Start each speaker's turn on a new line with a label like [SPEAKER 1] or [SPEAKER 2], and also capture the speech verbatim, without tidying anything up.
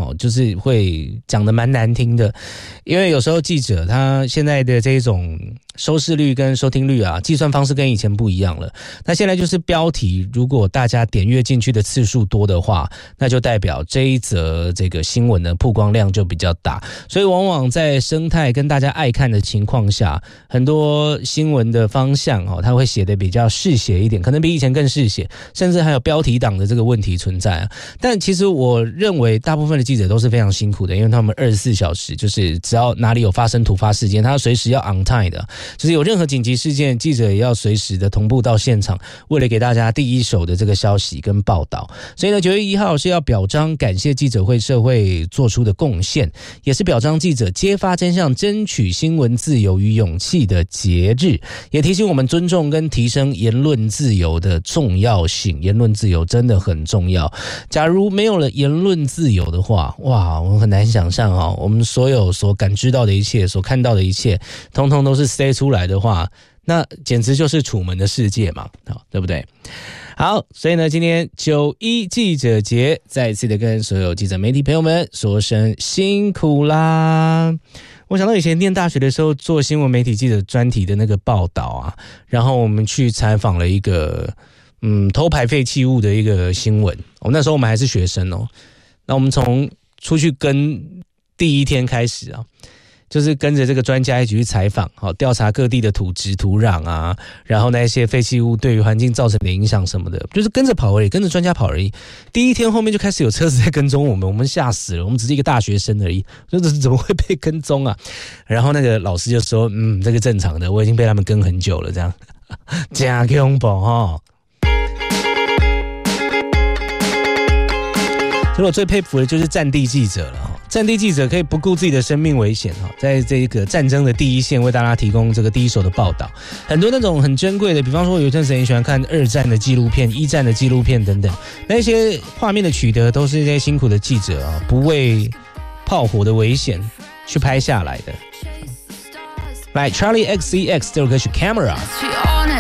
[SPEAKER 1] 哦，就是会讲得蛮难听的，因为有时候记者他现在的这种收视率跟收听率啊，计算方式跟以前不一样了。那现在就是标题，如果大家点阅进去的次数多的话，那就代表这一则这个新闻的曝光量就比较大。所以往往在生态跟大家爱看的情况下，很多新闻的方向哦，它会写得比较嗜血一点，可能比以前更嗜血，甚至还有标题党的这个问题存在啊。但其实我认为大部分的记者都是非常辛苦的，因为他们二十四小时就是只要哪里有发生突发事件，他随时要 on time 的。就是有任何紧急事件，记者也要随时的同步到现场，为了给大家第一手的这个消息跟报道。所以呢，九月一号是要表彰感谢记者会社会做出的贡献，也是表彰记者揭发真相、争取新闻自由与勇气的节日，也提醒我们尊重跟提升言论自由的重要性。言论自由真的很重要。假如没有了言论自由的话，哇，我很难想象哦，我们所有所感知到的一切、所看到的一切，通通都是塞出来的话，那简直就是楚门的世界嘛，对不对？好，所以呢，今天九一记者节，再一次的跟所有记者媒体朋友们说声辛苦啦。我想到以前念大学的时候做新闻媒体记者专题的那个报道啊，然后我们去采访了一个嗯偷排废弃物的一个新闻。哦，那时候我们还是学生哦，那我们从出去跟第一天开始啊，就是跟着这个专家一起去采访，好，调查各地的土质土壤啊，然后那些废弃物对于环境造成的影响什么的，就是跟着跑而已，跟着专家跑而已。第一天后面就开始有车子在跟踪我们，我们吓死了，我们只是一个大学生而已，这怎么会被跟踪啊？然后那个老师就说，嗯，这个正常的，我已经被他们跟很久了，这样，真恐怖哈。所以我最佩服的就是战地记者了。战地记者可以不顾自己的生命危险，在这个战争的第一线为大家提供这个第一手的报道。很多那种很珍贵的，比方说有一阵子很喜欢看二战的纪录片、一战的纪录片等等，那些画面的取得都是这些辛苦的记者啊，不畏炮火的危险去拍下来的。来 ，Charlie X C X 这首歌曲 Camera。